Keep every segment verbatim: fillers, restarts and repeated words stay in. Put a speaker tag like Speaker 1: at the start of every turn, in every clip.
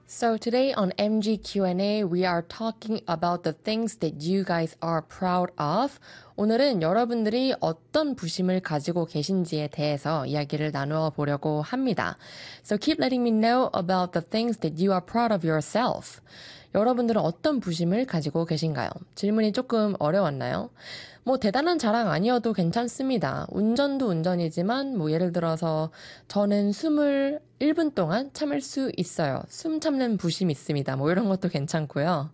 Speaker 1: So today on M G Q and A, we are talking about the things that you guys are proud of. 오늘은 여러분들이 어떤 부심을 가지고 계신지에 대해서 이야기를 나누어 보려고 합니다. So keep letting me know about the things that you are proud of yourself. 여러분들은 어떤 부심을 가지고 계신가요? 질문이 조금 어려웠나요? 뭐 대단한 자랑 아니어도 괜찮습니다. 운전도 운전이지만 뭐 예를 들어서 저는 숨을 일 분 동안 참을 수 있어요. 숨 참는 부심 있습니다. 뭐 이런 것도 괜찮고요.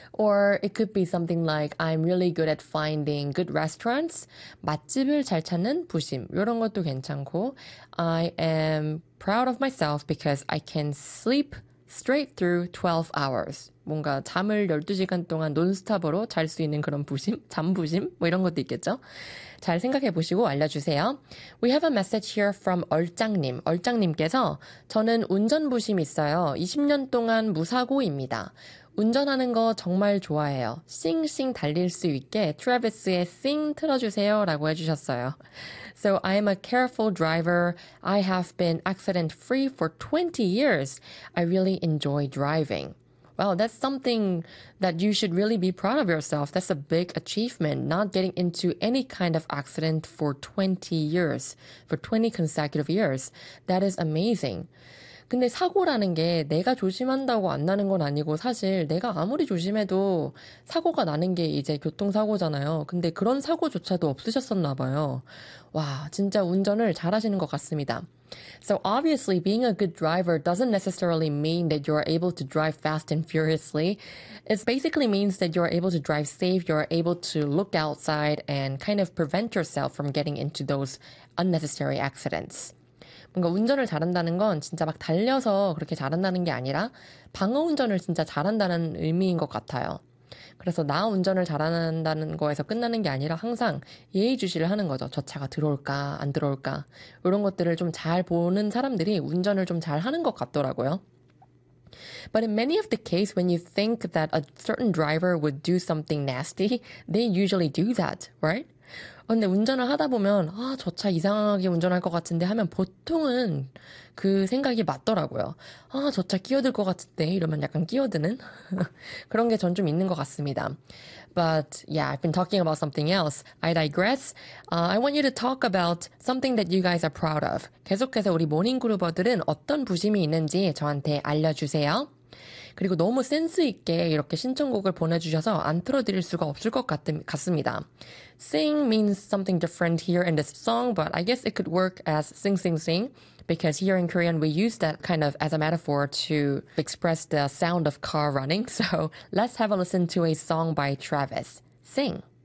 Speaker 1: Or it could be something like I'm really good at finding good restaurants. 맛집을 잘 찾는 부심. 이런 것도 괜찮고 I am proud of myself because I can sleep straight through twelve hours. 뭔가 잠을 열두 시간 동안 논스톱으로 잘 수 있는 그런 부심, 잠부심, 뭐 이런 것도 있겠죠. 잘 생각해 보시고 알려주세요. We have a message here from 얼짱님. 얼짱님께서 저는 운전부심 있어요. 이십 년 동안 무사고입니다. 운전하는 거 정말 좋아해요. 싱싱 달릴 수 있게 트래비스의 Sing 틀어주세요 라고 해주셨어요. So I am a careful driver. I have been accident-free for twenty years. I really enjoy driving. Wow, that's something that you should really be proud of yourself. That's a big achievement, not getting into any kind of accident for twenty years, for twenty consecutive years. That is amazing. 근데 사고라는 게 내가 조심한다고 안 나는 건 아니고 사실 내가 아무리 조심해도 사고가 나는 게 이제 교통사고잖아요. 근데 그런 사고조차도 없으셨었나 봐요. 와, 진짜 운전을 잘하시는 것 같습니다. So obviously being a good driver doesn't necessarily mean that you're able to drive fast and furiously. It basically means that you're able to drive safe, you're able to look outside and kind of prevent yourself from getting into those unnecessary accidents. 뭔가 운전을 잘한다는 건 진짜 막 달려서 그렇게 잘한다는 게 아니라 방어 운전을 진짜 잘한다는 의미인 것 같아요. 그래서 나 운전을 잘한다는 거에서 끝나는 게 아니라 항상 예의주시를 하는 거죠. 저 차가 들어올까 안 들어올까 이런 것들을 좀 잘 보는 사람들이 운전을 좀 잘하는 것 같더라고요. But in many of the case, when you think that a certain driver would do something nasty, they usually do that, right? 근데 운전을 하다 보면 아, 저 차 이상하게 운전할 것 같은데 하면 보통은 그 생각이 맞더라고요. 아, 저 차 끼어들 것 같은데 이러면 약간 끼어드는 그런 게 전 좀 있는 것 같습니다. But yeah, I've been talking about something else. I digress. Uh, I want you to talk about something that you guys are proud of. 계속해서 우리 모닝그루버들은 어떤 부심이 있는지 저한테 알려주세요. 그리고 너무 센스 있게 이렇게 신청곡을 보내주셔서 안 틀어드릴 수가 없을 것 같, 같습니다. Sing means something different here in this song, but I guess it could work as sing, sing, sing, because here in Korean we use that kind of as a metaphor to express the sound of car running. So let's have a listen to a song by Travis. Sing.